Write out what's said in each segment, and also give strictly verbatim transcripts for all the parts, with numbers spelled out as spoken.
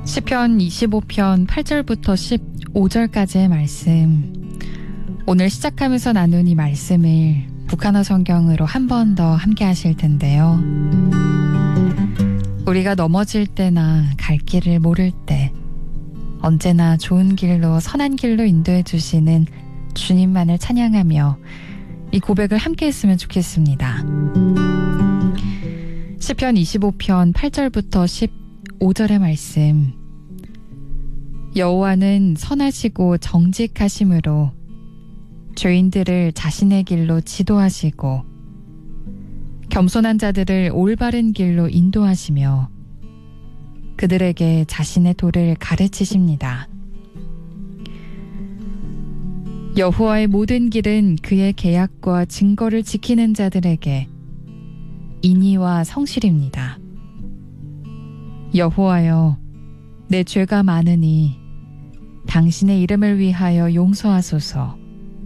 시편 이십오 편 팔 절부터 십오 절까지의 말씀, 오늘 시작하면서 나눈 이 말씀을 북한어 성경으로 한 번 더 함께 하실 텐데요. 우리가 넘어질 때나 갈 길을 모를 때 언제나 좋은 길로, 선한 길로 인도해 주시는 주님만을 찬양하며 이 고백을 함께 했으면 좋겠습니다. 시편 이십오 편 팔 절부터 십오 절의 말씀, 여호와는 선하시고 정직하심으로 죄인들을 자신의 길로 지도하시고 겸손한 자들을 올바른 길로 인도하시며 그들에게 자신의 도를 가르치십니다. 여호와의 모든 길은 그의 계약과 증거를 지키는 자들에게 인의와 성실입니다. 여호와여, 내 죄가 많으니 당신의 이름을 위하여 용서하소서.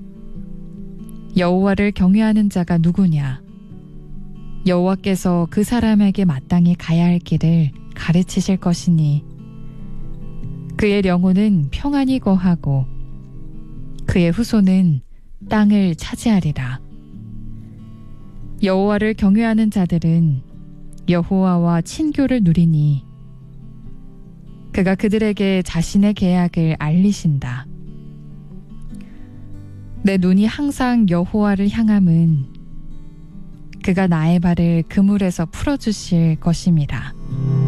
여호와를 경외하는 자가 누구냐? 여호와께서 그 사람에게 마땅히 가야 할 길을 가르치실 것이니 그의 영혼은 평안히 거하고 그의 후손은 땅을 차지하리라. 여호와를 경외하는 자들은 여호와와 친교를 누리니 그가 그들에게 자신의 계약을 알리신다. 내 눈이 항상 여호와를 향함은 그가 나의 발을 그물에서 풀어주실 것임이라.